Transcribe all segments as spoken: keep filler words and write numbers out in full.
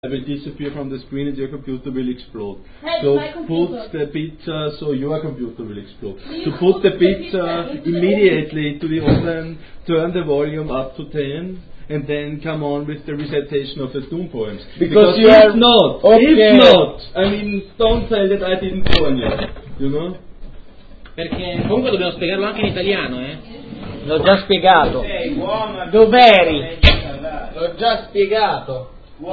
will disappear from the screen and your computer will explode. Hey, so my computer. put the pizza so your computer will explode. So put the pizza immediately to the online, turn the volume up to ten, and then come on with the recitation of the Doom poems. Because, because you if are not, okay. if not, I mean, don't tell that I didn't warn you, you know? Perché comunque dobbiamo spiegarlo anche in italiano, eh? L'ho già spiegato. Dov'eri? L'ho già spiegato.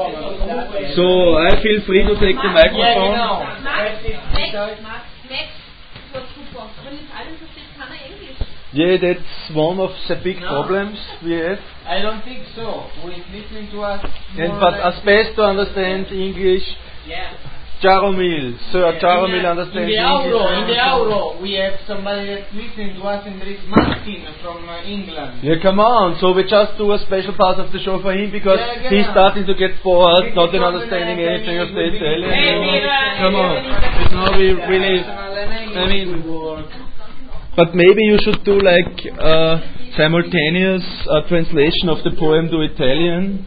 So I feel free to take the microphone. Max, Max, Max, Max, das war super. Wenn es alles versteht, kann er Englisch. Yeah, that's one of the big No. problems we have. I don't think so. We listen to us. And but as best to understand English, Yeah. Jaromil, Sir Jaromil In understands the English. Euro, in the Euro, we have somebody that's listening to us, and there is Martin from uh, England. Yeah, come on. So we just do a special part of the show for him because Yeah, he's genau. starting to get bored, This not is in what understanding we like, anything of and the we will be- Italian. Hey, you know. Mira, Come on. Mira, Now we really, I mean, but maybe you should do like uh, simultaneous uh, translation of the poem to Italian.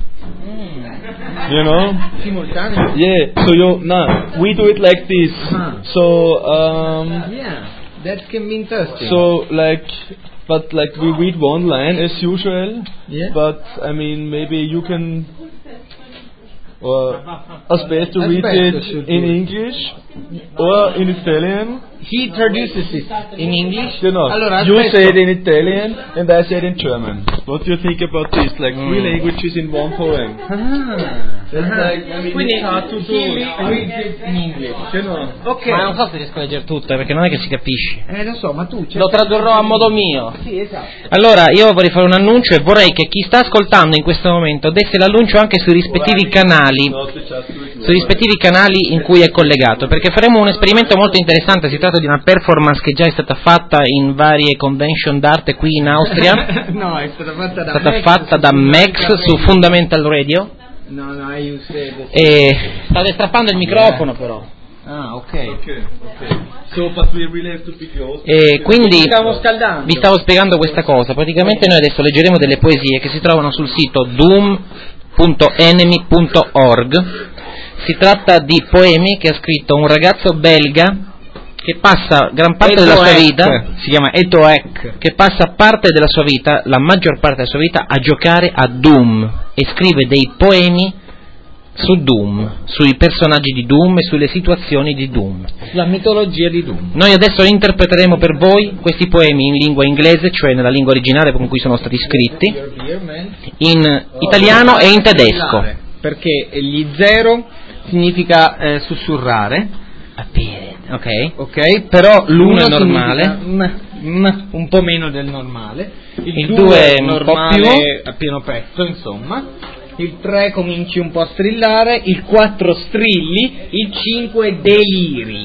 You know? Simultaneo? Yeah. So you no, we do it like this. Uh-huh. So um, Yeah, that can be interesting. so like, but like we read one line as usual. Yeah. But I mean, maybe you can, or Asbesto read Asbesto it should in do it. English or in Italian. He introduces it in English. You know, Allora, you Asbesto. say it in Italian and I say it in German. What do you think about this? Like three Mm. languages in one poem. Ah. That's like, I mean, Quindi it's hard to do. he reads it in English. You know. Ok. Ma non so se riesco a leggere tutto, eh, perché non è che si capisce. Eh, lo so, ma tu c'è. Lo tradurrò a modo mio. Sì, esatto. Allora, io vorrei fare un annuncio e vorrei che chi sta ascoltando in questo momento desse l'annuncio anche sui rispettivi canali, Not to just do it sui rispettivi canali in cui è collegato, perché faremo un esperimento molto interessante. Si tratta di una performance che già è stata fatta in varie convention d'arte qui in Austria. No, è stata fatta da È stata Max fatta da su Max su Fundamental Radio. No, no, io said. E state strappando il microfono però. Ah, ok. Okay, okay. So, but we really have to be close. E quindi Stiamo scaldando. vi stavo spiegando questa cosa. Praticamente noi adesso leggeremo delle poesie che si trovano sul sito doom punto enemy punto org. Si tratta di poemi che ha scritto un ragazzo belga che passa gran parte della sua vita, si chiama Etoek. che passa parte della sua vita, la maggior parte della sua vita, a giocare a Doom e scrive dei poemi su Doom, sui personaggi di Doom e sulle situazioni di Doom. La mitologia di Doom. Noi adesso interpreteremo per voi questi poemi in lingua inglese, cioè nella lingua originale con cui sono stati scritti, in italiano e in tedesco. Perché gli zero significa eh, sussurrare. Ok? Ok, però l'uno è normale. significa mm, mm, un po' meno del normale. Il, Il due due è un po' normale a pieno pezzo, insomma. Il tre cominci un po' a strillare, il quattro strilli, il cinque deliri.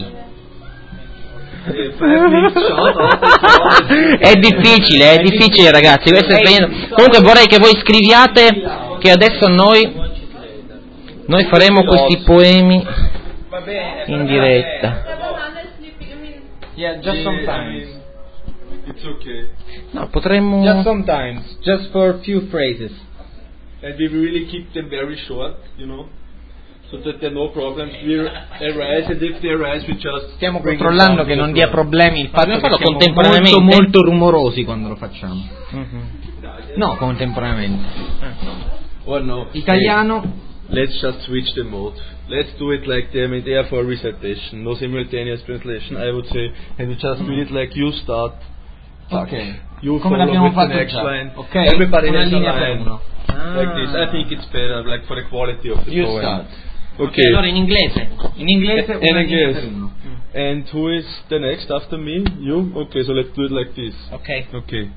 È difficile, è difficile ragazzi, questo è sbagliato. Comunque vorrei che voi scriviate che adesso noi noi faremo questi poemi in diretta. Yeah, just sometimes. It's okay. No, potremmo Just sometimes, just for a few phrases. And we really keep them very short, you know, so that there are no problems. We arise, and if they arise, we just Stiamo bring it controllando down che to non the dia floor. problemi il fatto Dobbiamo che farlo siamo contemporaneamente? molto molto rumorosi quando lo facciamo. Mhm. No, contemporaneamente. Or no. Italiano. Hey, let's just switch the mode. Let's do it like them in there for recitation, no simultaneous translation. I would say, and we just read it like you start. Ok. You Come follow l'abbiamo with the fatto next già. line. Ok. Everybody Una has a linea per line. uno. Like this. I think it's better, like for the quality of the You poem. start. Okay. Allora in inglese. In inglese In una linea inglese. per uno. And who is the next after me? You? Okay, so let's do it like this. Ok. Okay.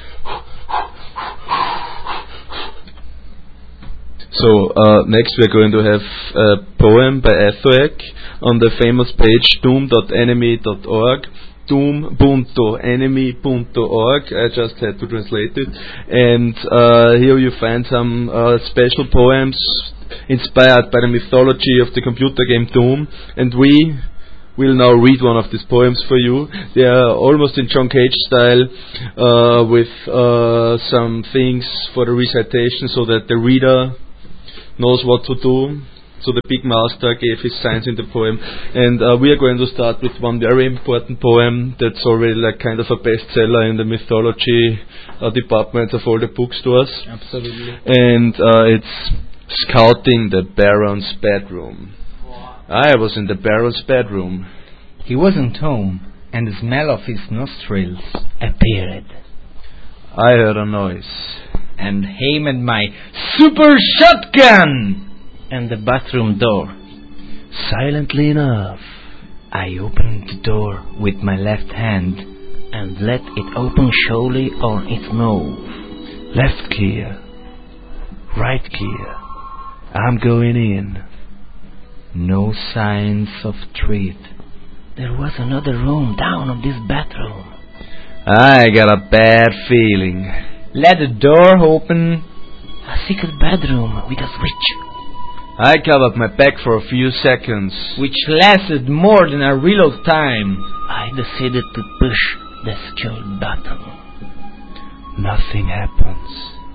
So, uh, next we're going to have a poem by Etoek on the famous page doom dot enemy dot org. doom punto enemy punto org. I just had to translate it. And uh, here you find some uh, special poems inspired by the mythology of the computer game Doom. And we will now read one of these poems for you. They are almost in John Cage style, uh, with uh, some things for the recitation so that the reader knows what to do. so the big master gave his signs in the poem. And uh, we are going to start with one very important poem that's already like kind of a bestseller in the mythology uh, departments of all the bookstores. Absolutely. And uh, it's Scouting the Baron's Bedroom. I was in the Baron's bedroom. He wasn't home, and the smell of his nostrils appeared. I heard a noise. And aimed my super shotgun And the bathroom door. silently enough. I opened the door with my left hand And let it open slowly on its move. Left clear. Right clear. I'm going in. No signs of threat. There was another room down on this bathroom. I got a bad feeling. Let the door open. A secret bedroom with a switch. I covered my back for a few seconds. Which lasted more than a reload time. I decided to push the skull button. Nothing happens.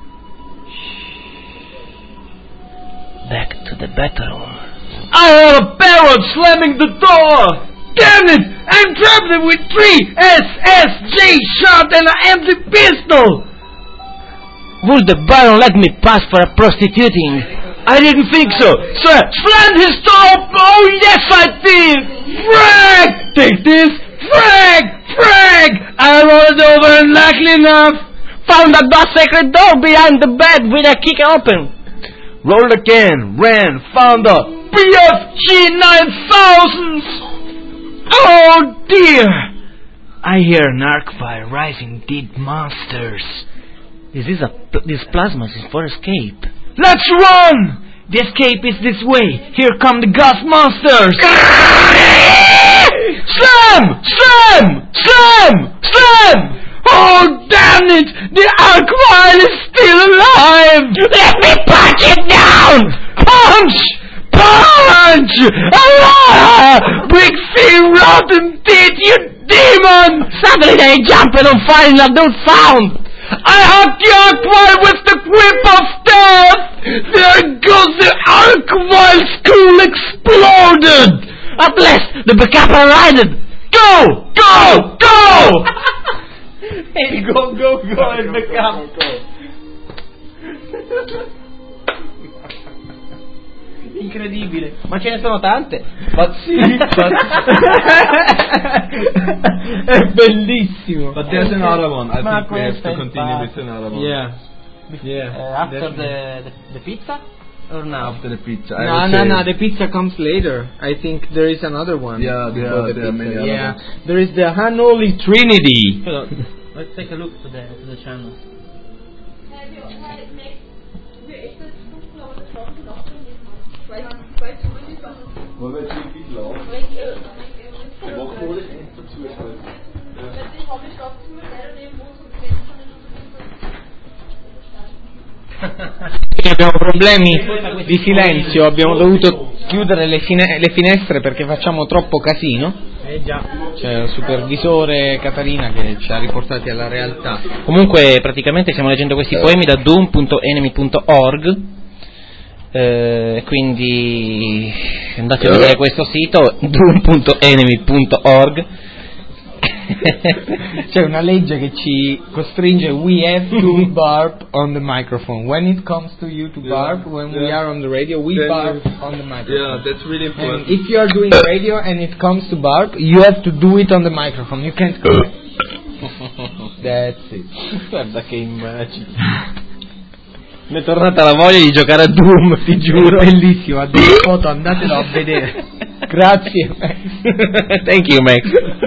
Back to the bedroom. I heard a Baron slamming the door! Damn it! I'm trapped with three S S J shot and an empty pistol! Would the Baron let me pass for a prostituting? I didn't think so! Sir, slammed his door! Oh yes I did! Frag! Take this! Frag! Frag! I rolled over and luckily enough Found a dark secret door behind the bed with a kick open. Rolled again, ran, found a B F G nine thousand! Oh dear! I hear an arc fire rising deep monsters. This is a pl- this plasma is for escape. Let's run! The escape is this way. Here come the ghost monsters. Slam! Slam! Slam! Slam! Oh damn it! The arc fire is still alive! Let me punch it down! Punch! Punch! Allah! Big feet, rotten teeth, you demon! Suddenly they jump and on fire and not found. I hacked the arc fire with the whip of death! There goes the arc fire school exploded! At last, the backup arrived. Go! Go! Go! Hey, go, go, go, and backup. Incredibile, ma ce ne sono tante. But see, but È bellissimo. But there's another one. I Ma think we have questo to è continue il with another one. Yeah. Yeah. Uh, after definitely. the, the the pizza or now? After the pizza. I No, would no, say- no. The pizza comes later. I think there is another one. Yeah, there before are- the there are pizza. many other Yeah, ones. there is the Unholy Trinity. Hold on. Let's take a look to the to the channel. Have you had Max? Wie echt das Fußball oder das Laufen gelaufen ist? Weil weil es immer nicht was. Wollen wir jetzt wirklich laufen? Weil ich äh Wir machen alles dazu. Weil die habe ich auch zu mir leider neben uns und wenn von den Abbiamo problemi di silenzio, abbiamo dovuto chiudere le, fine- le finestre perché facciamo troppo casino. Eh già. C'è il supervisore Catarina che ci ha riportati alla realtà. Comunque, praticamente stiamo leggendo questi poemi da doom punto enemy punto org. Eh, quindi andate a vedere questo sito doom punto enemy punto org. C'è una legge che ci costringe. We have to barb on the microphone. When it comes to you to Yeah, barb, when we yeah. are on the radio, we Then barb you- on the microphone. Yeah, that's really And important. if you are doing radio and it comes to barb, you have to do it on the microphone. You can't go. That's it. Guarda che immagine. Mi è tornata la voglia di giocare a Doom, ti giuro. Bellissimo, ha delle foto, andatelo a vedere. Grazie Max. Thank you, Max.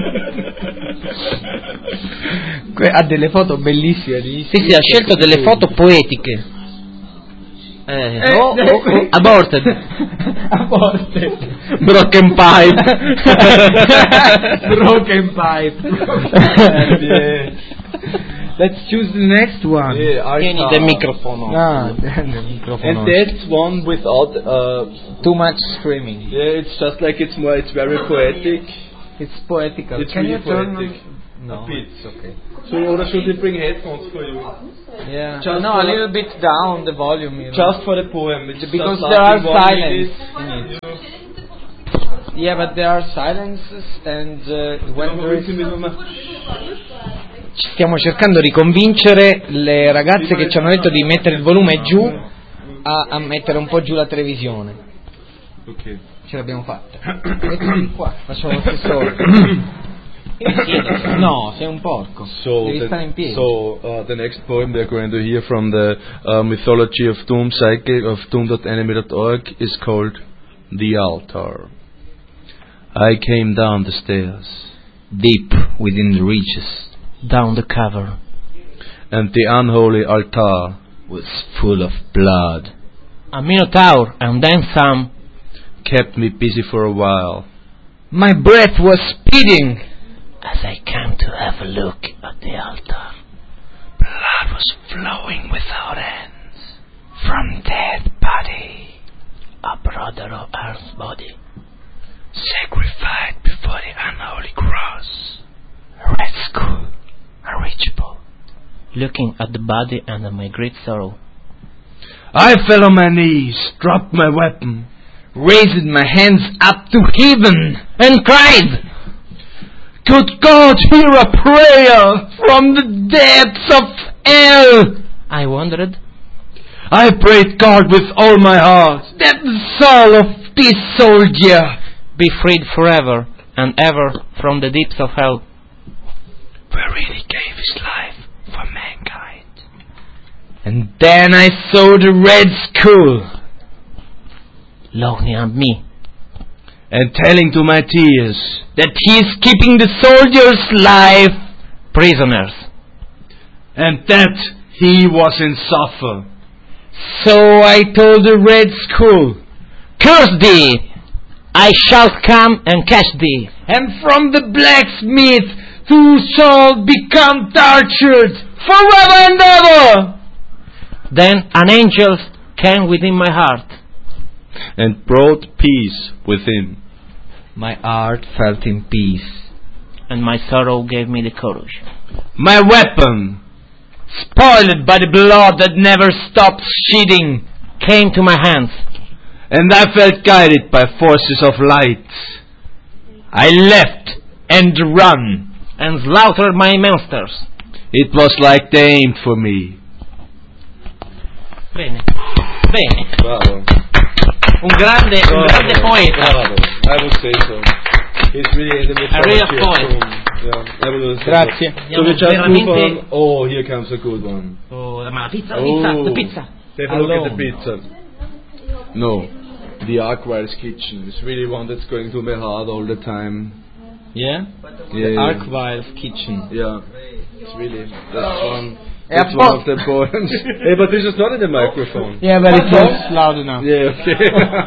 Que- ha delle foto bellissime. di- Sì, sì, ha scelto delle foto poetiche. Eh, Eh, oh, oh, oh, aborted. Aborted. Broken pipe. Broken pipe. Let's choose the next one. Yeah, I Tieni can't. del microfono. Ah, il microfono. And that's one without. Uh, Too much screaming. yeah, it's just like it's more. It's very poetic. It's poetical. It's Can really you turn poetic. on No, a bit. it's okay. So, or should we bring headphones for you? Yeah. Just no, for a the- little bit down the volume. You know. Just for the poem. It's Because just there are lasting one silence minute. in it. Yeah, but there are silences and uh, when there is... Ci stiamo cercando di convincere le ragazze che ci hanno detto di mettere il volume giù a, a mettere un po' giù la televisione. Ok. Ce l'abbiamo fatta. Mettiti qua, facciamo lo stesso No, sei un porco. So, Devi the, stare in piedi. so uh, the next poem we're going to hear from the uh, mythology of Doom Psyche of doom dot enemy dot org is called The Altar. I came down the stairs, Deep within the reaches, down the cavern, and the unholy altar was full of blood. A minotaur and then some. kept me busy for a while. My breath was speeding. As I came to have a look at the altar, blood was flowing without ends from dead body, a brother of Earth's body, sacrificed before the unholy cross. Red skull, unreachable, looking at the body under my great sorrow. I fell on my knees, dropped my weapon, Raised my hands up to heaven And cried, Could God hear a prayer from the depths of hell? I wondered, I prayed God with all my heart. That the soul of this soldier be freed forever and ever from the deeps of hell, wherein he gave his life for mankind. And then I saw the red skull Looking at me, And telling to my tears that he is keeping the soldier's life prisoners. and that he was in suffer. So I told the red skull, Curse thee! I shall come and catch thee. and from the blacksmith who shall become tortured forever and ever. Then an angel came within my heart. And brought peace within. My heart felt in peace. And my sorrow gave me the courage. My weapon Spoiled by the blood that never stops shedding, Came to my hands. and I felt guided by forces of light. I left and run. And slaughtered my monsters. It was like they aimed for me. Bene, bene. Bravo. Un grande, un grande poeta. Bravo. I would say so. He's really in the A real mythology of poet. Doom. Yeah, I would say Grazie. so. So we just Veramente- move on. Oh, here comes a good one. Oh, ma la pizza, la pizza, Oh. la pizza. Take a look at the Alone. pizza. No. The Arkwrights Kitchen. It's really one that's going to my heart all the time. Yeah? Yeah, The yeah. Arkwiles Kitchen. Yeah. It's really, that's one, Yeah, that's one of the poems. Hey, but this is not in the microphone. Yeah, but it was loud enough. Yeah, okay.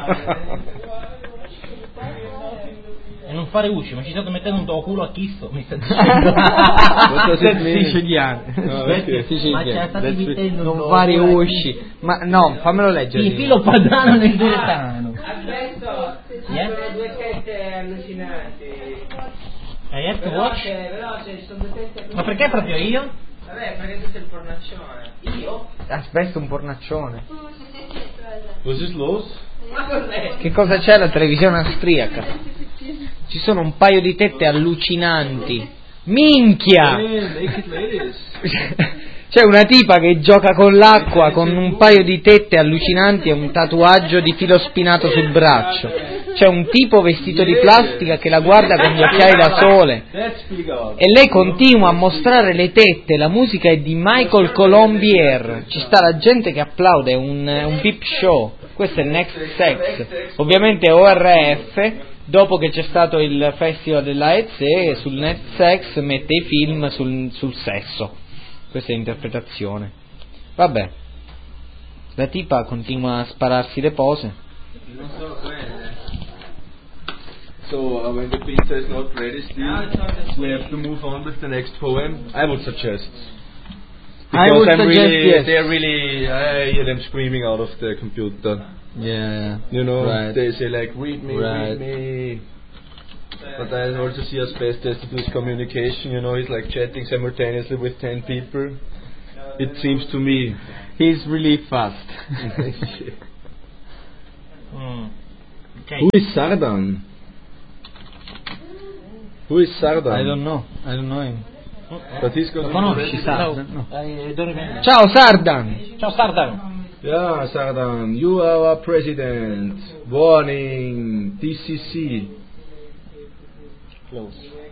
E non fare usci, ma ci state mettendo un tuo culo a chisto, mi sta What does it That's mean? siciliano. Ah, okay. Ma ci state That's mettendo un Non tuo fare culo a usci. Ma no, fammelo leggere. Il filo padano nel direttano. Adesso Yeah? sono due tette allucinanti. Hai detto watch? Veloce, veloce, ci sono due tette allucinanti. Ma perché proprio io? Vabbè, perché tu sei il pornaccione. Io? Aspetta, un pornaccione. Was this los? Ma cos'è? Che cosa c'è alla televisione austriaca? Ci sono un paio di tette allucinanti. Minchia! Naked ladies. C'è una tipa che gioca con l'acqua con un paio di tette allucinanti e un tatuaggio di filo spinato sul braccio. C'è un tipo vestito di plastica che la guarda con gli occhiali da sole. That's big out. E lei continua a mostrare le tette, la musica è di Michael Colombier, ci sta la gente che applaude, è un, un peep show, questo è Next Sex, ovviamente O R F, dopo che c'è stato il festival della E Z E, sul Next Sex mette i film sul, sul sesso, questa è l'interpretazione. Vabbè, la tipa continua a spararsi le pose. Non solo quelle. So, uh, when the pizza is not ready still, we have to move on with the next poem. I would suggest. I Because would I'm suggest really, yes. they're really, I hear them screaming out of the computer. Yeah, You know, right. they say like, read me, Right. read me. But I also see asbestos to do his communication, you know, he's like chatting simultaneously with ten people. It seems to me. He's really fast. Mm. Okay. Who is Sardan? Who is Sardan? I don't know. I don't know him. But he's going Lo to conosci be Sardan? No. I don't remember. Ciao Sardan! Ciao Sardan. Yeah, Sardan, you are our president. Warning, D C C. Close.